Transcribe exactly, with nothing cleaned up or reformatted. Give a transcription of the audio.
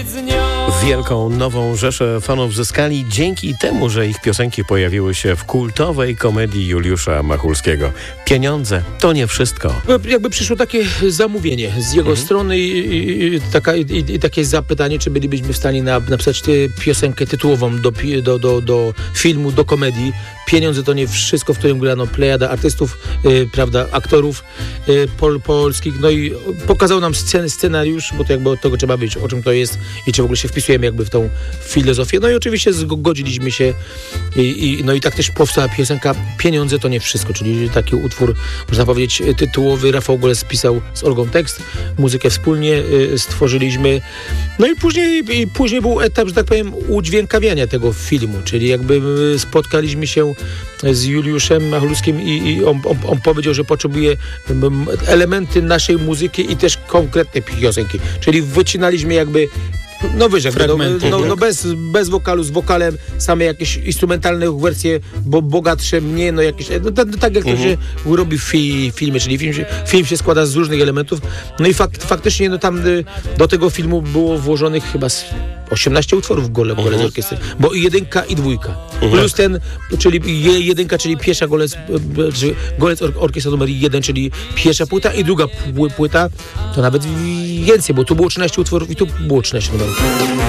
Wielką nową rzeszę fanów zyskali dzięki temu, że ich piosenki pojawiły się w kultowej komedii Juliusza Machulskiego. Pieniądze to nie wszystko. Jakby przyszło takie zamówienie z jego mhm. strony i, i, taka, i, i takie zapytanie, czy bylibyśmy w stanie na, napisać tę piosenkę tytułową do, do, do, do filmu, do komedii. Pieniądze to nie wszystko, w którym grano plejada artystów, yy, prawda, aktorów yy, pol, polskich. No i pokazał nam scen, scenariusz, bo to jakby od tego trzeba wiedzieć, o czym to jest i czy w ogóle się wpisujemy jakby w tą filozofię. No i oczywiście zgodziliśmy się i, i, no i tak też powstała piosenka Pieniądze to nie wszystko, czyli taki utwór, można powiedzieć, tytułowy. Rafał Goles pisał z Olgą tekst, muzykę wspólnie y, stworzyliśmy. No i później, i później był etap, że tak powiem, udźwiękawiania tego filmu, czyli jakby spotkaliśmy się z Juliuszem Machulskim i, i on, on, on powiedział, że potrzebuje elementy naszej muzyki i też konkretne piosenki, czyli wycinaliśmy jakby no wyżej, no, no, no bez, bez wokalu, z wokalem, same jakieś instrumentalne wersje, bo bogatsze, mniej, no jakieś, no, tak, tak jak uh-huh. to się robi w fi, filmie, czyli film się, film się składa z różnych elementów, no i fakt, faktycznie no tam do tego filmu było włożonych chyba osiemnaście utworów Gole, Gole uh-huh. z orkiestry, bo i jedynka i dwójka, uh-huh. plus ten, czyli jedynka, czyli pierwsza Golec, Golec orkiestra numer jeden, czyli pierwsza płyta i druga płyta, to nawet więcej, bo tu było trzynaście utworów i tu było trzynaście numerów.